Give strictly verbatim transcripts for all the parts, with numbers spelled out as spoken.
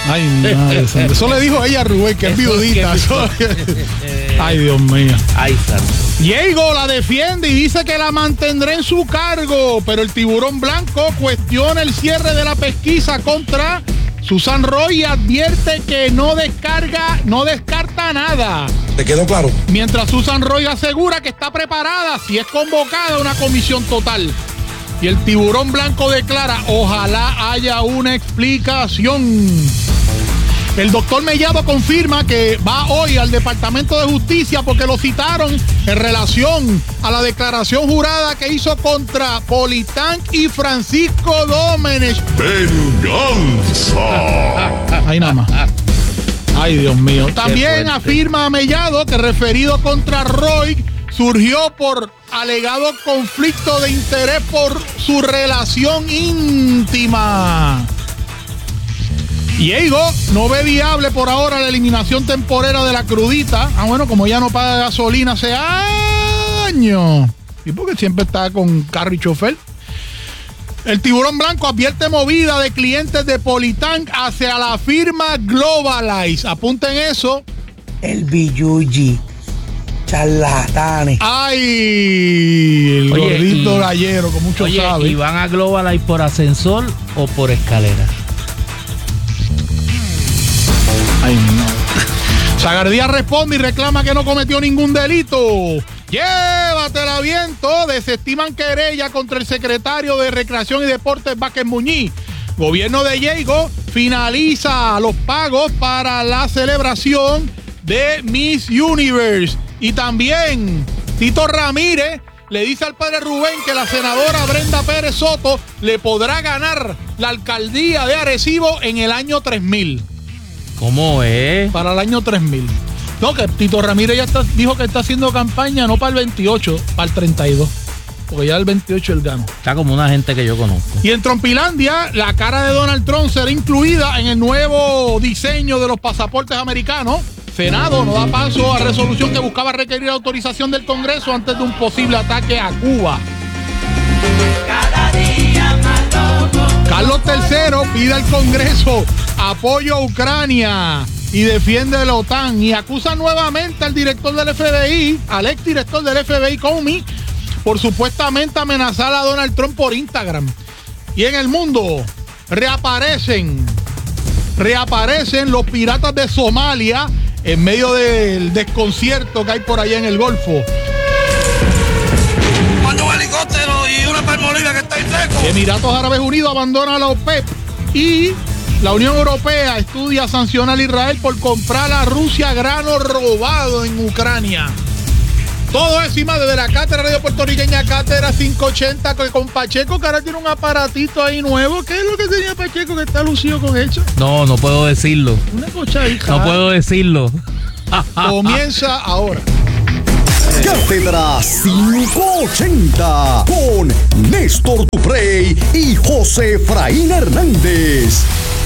Ay, madre, eso le dijo ella a Rubén, que es viudita. Ay, Dios mío. Ay, santo. Diego la defiende y dice que la mantendrá en su cargo, pero el tiburón blanco cuestiona el cierre de la pesquisa contra Susan Roy y advierte que no descarga, no descarta nada. ¿Te quedó claro? Mientras Susan Roy asegura que está preparada si es convocada a una comisión total. Y el tiburón blanco declara, ojalá haya una explicación. El doctor Mellado confirma que va hoy al Departamento de Justicia porque lo citaron en relación a la declaración jurada que hizo contra Politán y Francisco Domenech. ¡Venganza! Ahí nada más. Ay, Dios mío. También afirma Mellado que referido contra Roy surgió por alegado conflicto de interés por su relación íntima. Diego no ve viable por ahora la eliminación temporera de la crudita. Ah, bueno, como ya no paga gasolina hace años. Y porque siempre está con carro y chofer. El tiburón blanco advierte movida de clientes de Politank hacia la firma Globalize. Apunten eso. El billuyi. Charlatanes. Ay, el Oye, gordito y, gallero, con mucho oye, sabe. ¿Y van a Globalize por ascensor o por escalera? Ay, no. Zagardía responde y reclama que no cometió ningún delito. Llévatela, viento. Desestiman querella contra el secretario de Recreación y Deportes, Vázquez Muñiz. Gobierno de Diego finaliza los pagos para la celebración de Miss Universe. Y también Tito Ramírez le dice al padre Rubén que la senadora Brenda Pérez Soto le podrá ganar la alcaldía de Arecibo en el año tres mil. ¿Cómo es? Para el año tres mil. No, que Tito Ramírez ya está, dijo que está haciendo campaña no para el veintiocho, para el treinta y dos. Porque ya el veintiocho él ganó. Está como una gente que yo conozco. Y en Trumpilandia, la cara de Donald Trump será incluida en el nuevo diseño de los pasaportes americanos. Senado no da paso a resolución que buscaba requerir autorización del Congreso antes de un posible ataque a Cuba. Cada día más loco. Carlos tercero pide al Congreso apoyo a Ucrania y defiende la OTAN y acusa nuevamente al director del F B I, al exdirector del F B I, Comey, por supuestamente amenazar a Donald Trump por Instagram. Y en el mundo reaparecen, reaparecen los piratas de Somalia en medio del desconcierto que hay por allá en el Golfo. Manda un helicóptero y una palmoliva que está en seco. Emiratos Árabes Unidos abandona la OPEP y la Unión Europea estudia sancionar a Israel por comprar a Rusia grano robado en Ucrania. Todo encima desde la cátedra radio puertorriqueña, cátedra quinientos ochenta, con Pacheco, que ahora tiene un aparatito ahí nuevo. ¿Qué es lo que tenía Pacheco que está lucido con eso? No, no puedo decirlo. Una cochadita. No puedo decirlo. Comienza ahora. Cátedra quinientos ochenta con Néstor Duprey y José Efraín Hernández.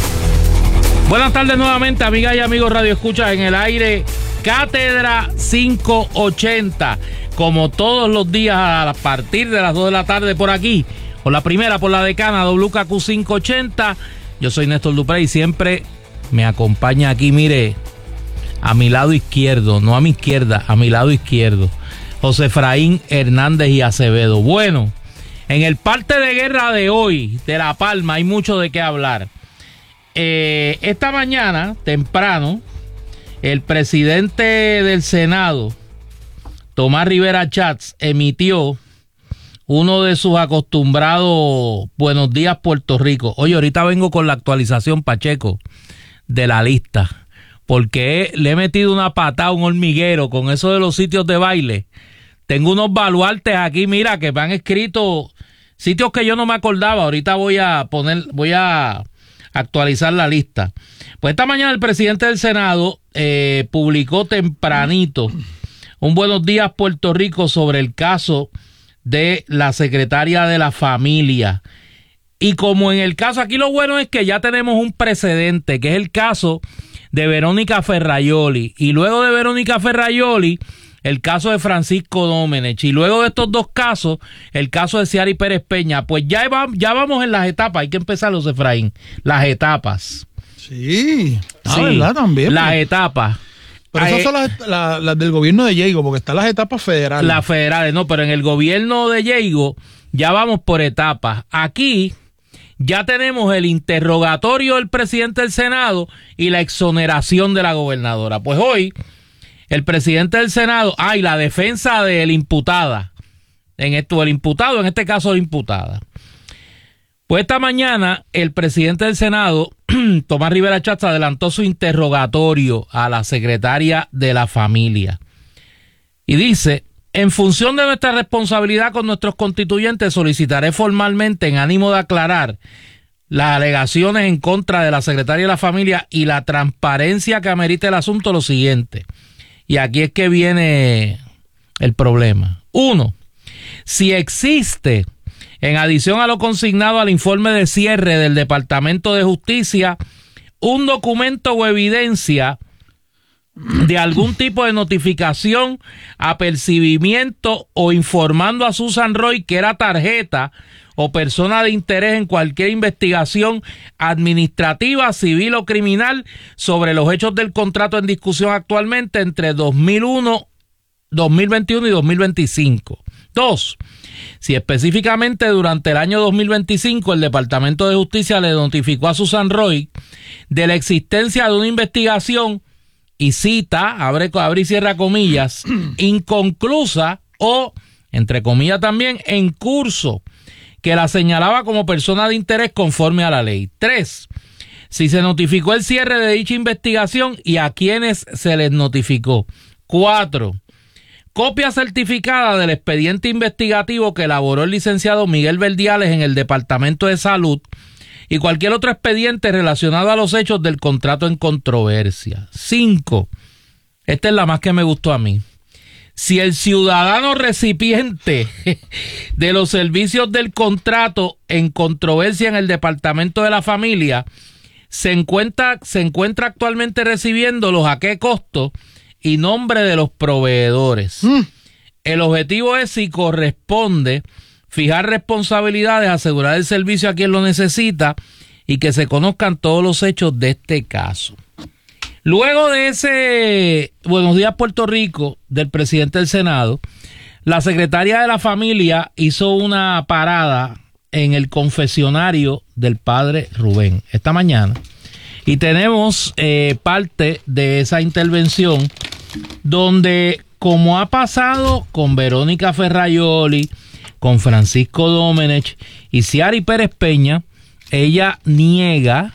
Buenas tardes nuevamente, amigas y amigos Radio Escucha en el aire. Cátedra quinientos ochenta, como todos los días a partir de las dos de la tarde por aquí, por la primera, por la decana W K Q quinientos ochenta. Yo soy Néstor Duprey y siempre me acompaña aquí, mire, a mi lado izquierdo, no a mi izquierda, a mi lado izquierdo, José Efraín Hernández y Acevedo. Bueno, en el parte de guerra de hoy de La Palma hay mucho de qué hablar. Eh, esta mañana, temprano, el presidente del Senado, Tomás Rivera Chats, emitió uno de sus acostumbrados Buenos Días Puerto Rico. Oye, ahorita vengo con la actualización, Pacheco, de la lista, porque le he metido una patada a un hormiguero con eso de los sitios de baile. Tengo unos baluartes aquí, mira, que me han escrito sitios que yo no me acordaba. Ahorita voy a poner, voy a actualizar la lista. Pues esta mañana el presidente del Senado eh, publicó tempranito un Buenos Días Puerto Rico sobre el caso de la secretaria de la familia. Y como en el caso, aquí lo bueno es que ya tenemos un precedente, que es el caso de Verónica Ferraioli. Y luego de Verónica Ferraioli, el caso de Francisco Domenech. Y luego de estos dos casos, el caso de Ciary Pérez Peña. Pues ya, va, ya vamos en las etapas. Hay que empezar, José Efraín. Las etapas. Sí, ah, Sí, ¿verdad? También. las pues. etapas. Pero esas Eh, son las, las- las del gobierno de Diego, porque están las etapas federales. Las federales, no, pero en el gobierno de Diego ya vamos por etapas. Aquí ya tenemos el interrogatorio del presidente del Senado y la exoneración de la gobernadora. Pues hoy, el presidente del Senado, ah, y la defensa de la imputada, en esto, el imputado, en este caso la imputada. Pues esta mañana, el presidente del Senado, Tomás Rivera Chatz, adelantó su interrogatorio a la secretaria de la familia. Y dice: en función de nuestra responsabilidad con nuestros constituyentes, solicitaré formalmente, en ánimo de aclarar las alegaciones en contra de la secretaria de la familia y la transparencia que amerita el asunto, lo siguiente. Y aquí es que viene el problema. Uno, si existe, en adición a lo consignado al informe de cierre del Departamento de Justicia, un documento o evidencia de algún tipo de notificación, apercibimiento o informando a Susan Roy que era tarjeta o persona de interés en cualquier investigación administrativa, civil o criminal sobre los hechos del contrato en discusión actualmente entre dos mil uno, dos mil veintiuno y dos mil veinticinco. Dos, si específicamente durante el año dos mil veinticinco el Departamento de Justicia le notificó a Susan Roy de la existencia de una investigación y cita, abre, abre y cierra comillas, inconclusa o, entre comillas también, en curso, que la señalaba como persona de interés conforme a la ley. Tres, si se notificó el cierre de dicha investigación y a quienes se les notificó. Cuatro, copia certificada del expediente investigativo que elaboró el licenciado Miguel Verdiales en el Departamento de Salud y cualquier otro expediente relacionado a los hechos del contrato en controversia. Cinco, esta es la más que me gustó a mí. Si el ciudadano recipiente de los servicios del contrato en controversia en el Departamento de la Familia se encuentra, se encuentra actualmente recibiéndolos, ¿a qué costo y nombre de los proveedores? Mm. El objetivo es, si corresponde, fijar responsabilidades, asegurar el servicio a quien lo necesita y que se conozcan todos los hechos de este caso. Luego de ese Buenos Días Puerto Rico del presidente del Senado, la secretaria de la familia hizo una parada en el confesionario del padre Rubén esta mañana. Y tenemos eh, parte de esa intervención donde, como ha pasado con Verónica Ferraioli, con Francisco Domenech y Ciari Pérez Peña, ella niega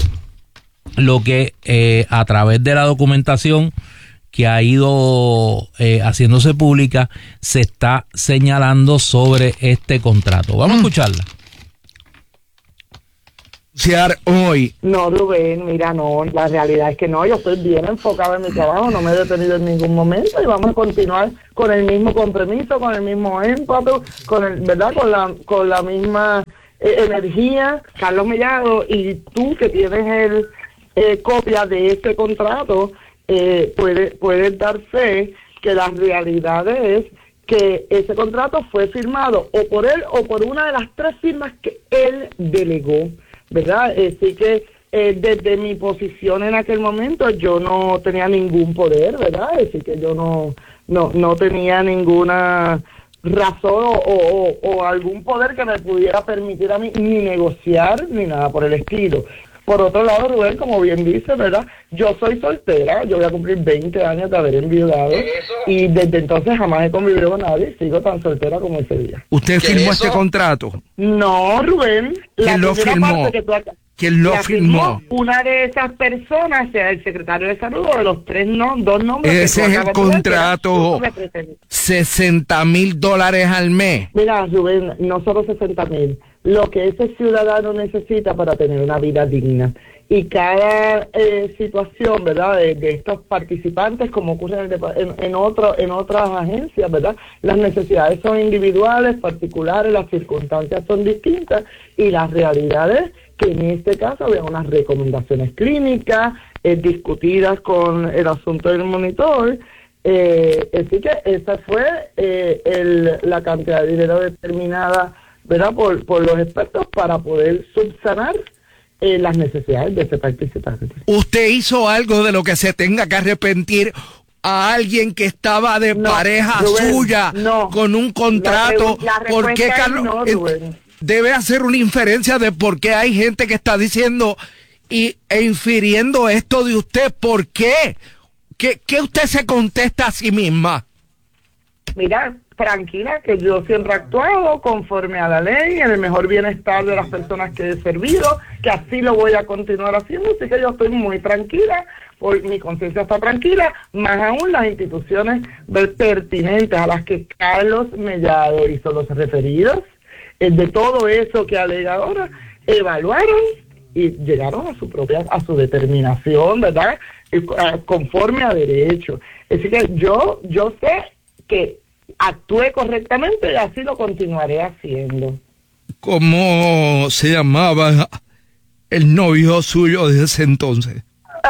lo que eh, a través de la documentación que ha ido eh, haciéndose pública se está señalando sobre este contrato. Vamos mm. a escucharla. Hoy. No, Rubén, mira, no, la realidad es que no, yo estoy bien enfocado en mi trabajo, no me he detenido en ningún momento y vamos a continuar con el mismo compromiso, con el mismo énfasis, con el, ¿verdad? Con la, con la misma eh, energía, Carlos Mellado, y tú que tienes el eh, copia de ese contrato, eh, puedes puedes dar fe que la realidad es que ese contrato fue firmado o por él o por una de las tres firmas que él delegó, ¿verdad? Así que eh, desde mi posición en aquel momento yo no tenía ningún poder, ¿verdad? Así que yo no no no tenía ninguna razón o, o, o algún poder que me pudiera permitir a mí ni negociar ni nada por el estilo. Por otro lado, Rubén, como bien dice, ¿verdad? Yo soy soltera, yo voy a cumplir veinte años de haber enviudado y desde entonces jamás he convivido con nadie, sigo tan soltera como ese día. ¿Usted firmó este contrato? No, Rubén. ¿Quién lo firmó? Que tú acá, ¿Quién lo firmó? firmó? Una de esas personas, sea el secretario de Salud o de los tres, no, dos nombres. Ese es el contrato, sesenta mil dólares al mes. Mira, Rubén, no solo sesenta mil. Lo que ese ciudadano necesita para tener una vida digna. Y cada eh, situación, ¿verdad?, de, de estos participantes, como ocurre en, el, en, en, otro, en otras agencias, ¿verdad?, las necesidades son individuales, particulares, las circunstancias son distintas y las realidades que en este caso había unas recomendaciones clínicas eh, discutidas con el asunto del monitor. Eh, así que esa fue eh, el, la cantidad de dinero determinada, ¿verdad?, por, por los expertos para poder subsanar eh, las necesidades de ese participante. ¿Usted hizo algo de lo que se tenga que arrepentir a alguien que estaba de No, pareja Rubén, suya no. con un contrato? La re- la ¿Por qué, respuesta es Carlos? no, eh, Rubén. Debe hacer una inferencia de por qué hay gente que está diciendo y, e infiriendo esto de usted. ¿Por qué? ¿Qué, qué usted se contesta a sí misma? Mira, tranquila, que yo siempre he actuado conforme a la ley, en el mejor bienestar de las personas que he servido, que así lo voy a continuar haciendo, así que yo estoy muy tranquila, por, mi conciencia está tranquila, más aún las instituciones pertinentes a las que Carlos Mellado hizo los referidos, eh, de todo eso que alega ahora, evaluaron y llegaron a su propia, a su determinación, ¿verdad? Y, a, conforme a derecho. Así que yo, yo sé que actué correctamente y así lo continuaré haciendo. ¿Cómo se llamaba el novio suyo de ese entonces?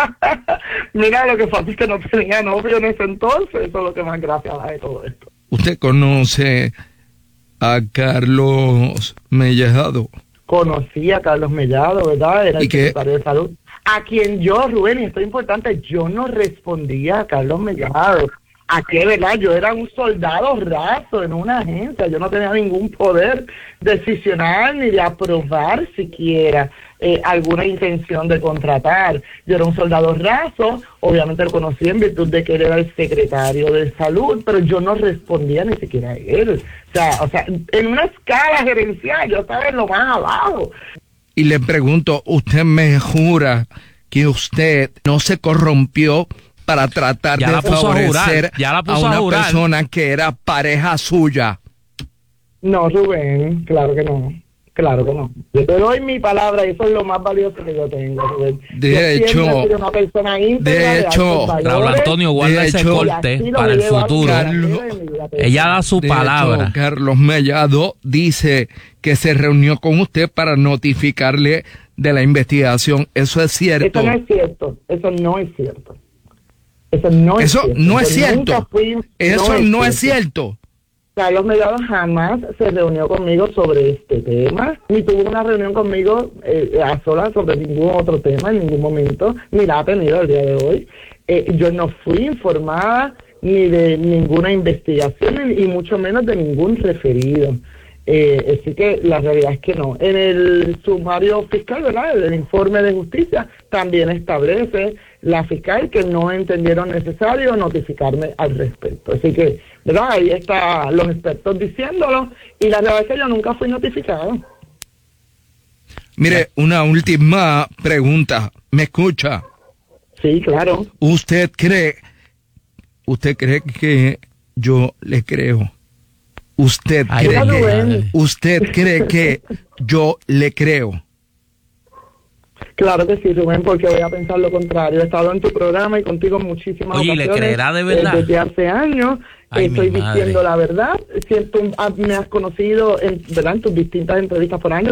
Mira, lo que pasa es que no tenía novio en ese entonces, eso es lo que más gracia da de todo esto. ¿Usted conoce a Carlos Mellado? Conocí a Carlos Mellado, ¿verdad? Era el secretario de Salud. A quien yo, Rubén, y esto es importante, yo no respondía a Carlos Mellado. Aquí, ¿verdad? Yo era un soldado raso en una agencia, yo no tenía ningún poder decisional ni de aprobar siquiera eh, alguna intención de contratar. Yo era un soldado raso, obviamente lo conocí en virtud de que él era el secretario de Salud, pero yo no respondía ni siquiera a él. O sea, o sea, en una escala gerencial, yo estaba en lo más abajo. Y le pregunto, ¿usted me jura que usted no se corrompió para tratar ya de favorecer a, ya la a una a persona que era pareja suya? No, Rubén, claro que no. Claro que no. Yo te doy mi palabra y eso es lo más valioso que yo tengo, Rubén. De yo hecho, he sido una persona íntegra, de hecho, valores, Raúl Antonio guarda ese hecho, corte para el futuro. Carlos, ella da su de palabra. hecho, Carlos Mellado dice que se reunió con usted para notificarle de la investigación. ¿Eso es cierto? Eso no es cierto. Eso no es cierto. Eso no es Eso cierto. no es Yo cierto. Fui, Eso no, no es, es cierto. cierto. Carlos Mellado jamás se reunió conmigo sobre este tema, ni tuvo una reunión conmigo eh, a solas sobre ningún otro tema en ningún momento, ni la ha tenido el día de hoy. Eh, yo no fui informada ni de ninguna investigación, y mucho menos de ningún referido. Eh, así que la realidad es que no. En el sumario fiscal, ¿verdad? El, el informe de justicia también establece la fiscal que no entendieron necesario notificarme al respecto. Así que, ¿verdad? Ahí están los expertos diciéndolo, y la realidad es que yo nunca fui notificado. Mire, una última pregunta. ¿Me escucha? Sí, claro. ¿Usted cree, usted cree que yo le creo? ¿Usted Ay, cree Rubén. que, madre. usted cree que yo le creo? Claro que sí, Rubén, porque voy a pensar lo contrario. He estado en tu programa y contigo muchísimas Oye, ¿y le ocasiones, creerá de verdad? eh, desde hace años. Ay, Estoy mi madre. diciendo la verdad. Siento, me has conocido en, ¿verdad? en tus distintas entrevistas por años.